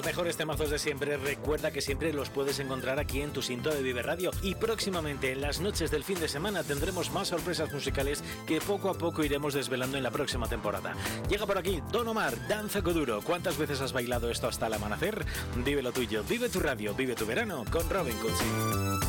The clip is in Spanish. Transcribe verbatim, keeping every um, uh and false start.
los mejores temazos de siempre, recuerda que siempre los puedes encontrar aquí en tu cinto de Vive Radio. Y próximamente, en las noches del fin de semana, tendremos más sorpresas musicales que poco a poco iremos desvelando en la próxima temporada. Llega por aquí Don Omar, Danza Kuduro. ¿Cuántas veces has bailado esto hasta el amanecer? Vive lo tuyo, vive tu radio, vive tu verano con Robin Cucci.